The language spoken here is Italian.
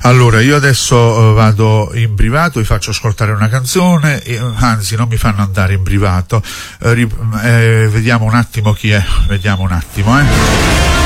Allora, io adesso vado in privato, vi faccio ascoltare una canzone, anzi non mi fanno andare in privato, vediamo un attimo chi è, vediamo un attimo,